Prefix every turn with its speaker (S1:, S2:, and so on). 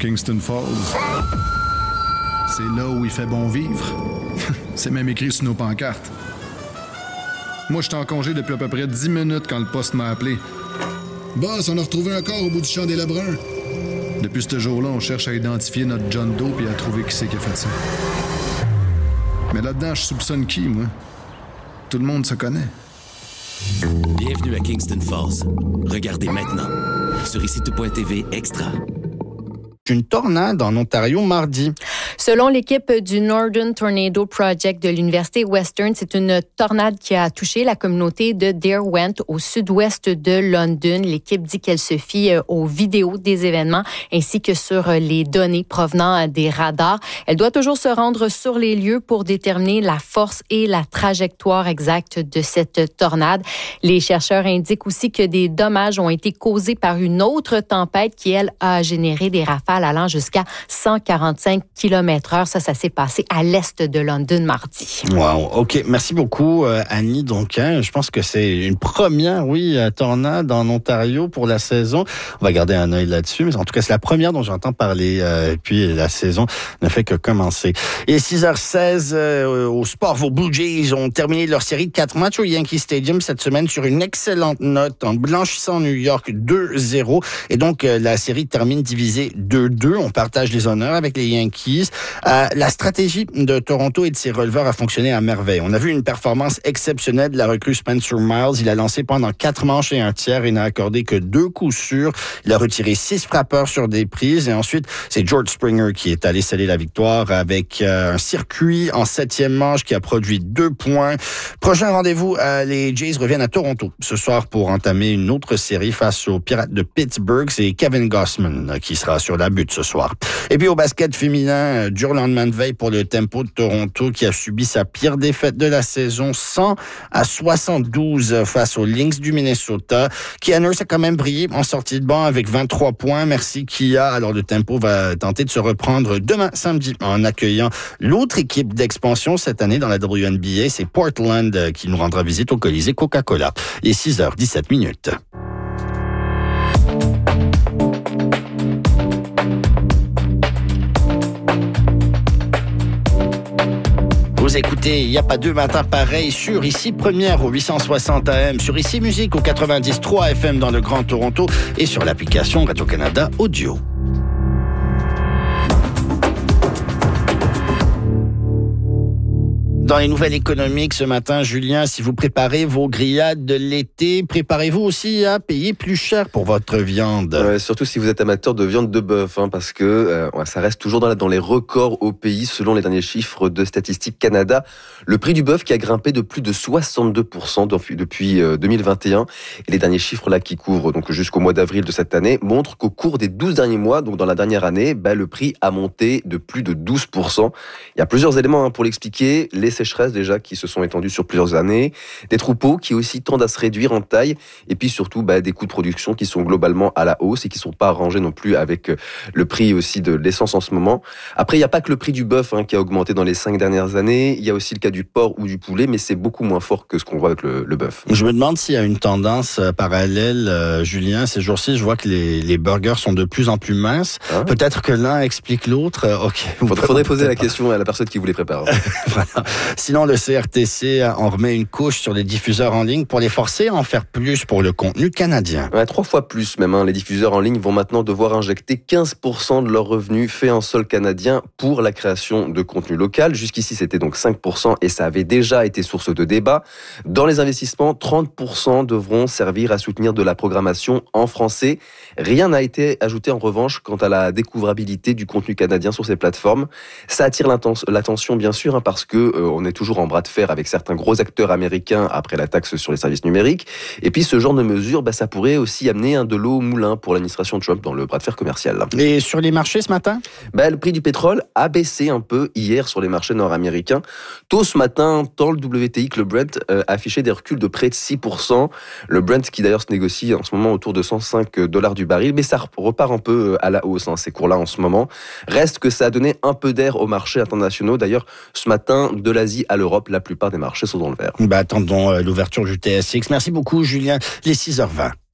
S1: Kingston Falls. C'est là où il fait bon vivre. C'est même écrit sur nos pancartes. Moi, j'étais en congé depuis à peu près 10 minutes quand le poste m'a appelé. Boss, on a retrouvé un corps au bout du champ des Lebrun. Depuis ce jour-là, on cherche à identifier notre John Doe et à trouver qui c'est qui a fait ça. Mais là-dedans, je soupçonne qui, moi? Tout le monde se connaît.
S2: Bienvenue à Kingston Falls. Regardez maintenant sur ICTV Extra.
S3: Une tornade en Ontario mardi.
S4: Selon l'équipe du Northern Tornado Project de l'Université Western, c'est une tornade qui a touché la communauté de Derwent au sud-ouest de London. L'équipe dit qu'elle se fie aux vidéos des événements ainsi que sur les données provenant des radars. Elle doit toujours se rendre sur les lieux pour déterminer la force et la trajectoire exacte de cette tornade. Les chercheurs indiquent aussi que des dommages ont été causés par une autre tempête qui, elle, a généré des rafales allant jusqu'à 145 km/h. Ça s'est passé à l'est de London mardi.
S3: Wow, OK. Merci beaucoup, Annie. Donc, je pense que c'est une première, tornade en Ontario pour la saison. On va garder un œil là-dessus. Mais en tout cas, c'est la première dont j'entends parler. Et puis, la saison ne fait que commencer. Et 6h16, au sport, vos Blue Jays ont terminé leur série de 4 matchs au Yankee Stadium cette semaine sur une excellente note en blanchissant New York 2-0. Et donc, la série termine divisée 2-2. On partage les honneurs avec les Yankees. La stratégie de Toronto et de ses releveurs a fonctionné à merveille. On a vu une performance exceptionnelle de la recrue Spencer Miles. Il a lancé pendant 4 manches et un tiers et n'a accordé que 2 coups sûrs. Il a retiré 6 frappeurs sur des prises. Et ensuite, c'est George Springer qui est allé sceller la victoire avec un circuit en 7e manche qui a produit 2 points. Prochain rendez-vous, les Jays reviennent à Toronto ce soir pour entamer une autre série face aux Pirates de Pittsburgh. C'est Kevin Gausman qui sera sur la butte ce soir. Et puis au basket féminin, dur lendemain de veille pour le Tempo de Toronto qui a subi sa pire défaite de la saison, 100-72 face aux Lynx du Minnesota. Kia Nurse a quand même brillé en sortie de banc avec 23 points. Merci Kia. Alors le Tempo va tenter de se reprendre demain samedi en accueillant l'autre équipe d'expansion cette année dans la WNBA. C'est Portland qui nous rendra visite au Colisée Coca-Cola. Il est 6h17. Vous écoutez, il n'y a pas deux matins pareils sur Ici Première au 860 AM, sur Ici Musique au 90.3 FM dans le Grand Toronto et sur l'application Radio-Canada Audio. Dans les nouvelles économiques ce matin, Julien, si vous préparez vos grillades de l'été, préparez-vous aussi à payer plus cher pour votre viande.
S5: Surtout si vous êtes amateur de viande de bœuf, parce que ça reste toujours dans les records au pays selon les derniers chiffres de Statistique Canada. Le prix du bœuf qui a grimpé de plus de 62% depuis 2021. Et les derniers chiffres là qui couvrent donc jusqu'au mois d'avril de cette année montrent qu'au cours des 12 derniers mois, donc dans la dernière année, le prix a monté de plus de 12%. Il y a plusieurs éléments pour l'expliquer. Les sécheresses déjà qui se sont étendues sur plusieurs années, des troupeaux qui aussi tendent à se réduire en taille, et puis surtout des coûts de production qui sont globalement à la hausse et qui ne sont pas arrangés non plus avec le prix aussi de l'essence en ce moment. Après, il n'y a pas que le prix du bœuf qui a augmenté dans les 5 dernières années, il y a aussi le cas du porc ou du poulet, mais c'est beaucoup moins fort que ce qu'on voit avec le bœuf. Je me demande s'il y a une tendance parallèle, Julien, ces jours-ci, je vois que les burgers sont de plus en plus minces. Peut-être que l'un explique l'autre. Ok. Faudrait poser la question à la personne qui vous les prépare. Voilà. Sinon, le CRTC en remet une couche sur les diffuseurs en ligne pour les forcer à en faire plus pour le contenu canadien. 3 fois plus même. Les diffuseurs en ligne vont maintenant devoir injecter 15% de leurs revenus faits en sol canadien pour la création de contenu local. Jusqu'ici, c'était donc 5% et ça avait déjà été source de débat. Dans les investissements, 30% devront servir à soutenir de la programmation en français. Rien n'a été ajouté en revanche quant à la découvrabilité du contenu canadien sur ces plateformes. Ça attire l'attention bien sûr parce que on est toujours en bras de fer avec certains gros acteurs américains après la taxe sur les services numériques. Et puis ce genre de mesures, ça pourrait aussi amener de l'eau au moulin pour l'administration Trump dans le bras de fer commercial. Et sur les marchés ce matin ? Le prix du pétrole a baissé un peu hier sur les marchés nord-américains. Tôt ce matin, tant le WTI que le Brent affichaient des reculs de près de 6%. Le Brent qui d'ailleurs se négocie en ce moment autour de $105 du baril, mais ça repart un peu à la hausse, ces cours-là en ce moment. Reste que ça a donné un peu d'air aux marchés internationaux. D'ailleurs, ce matin, de l'Asie à l'Europe, la plupart des marchés sont dans le vert. Attendons l'ouverture du TSX. Merci beaucoup, Julien. Les 6h20.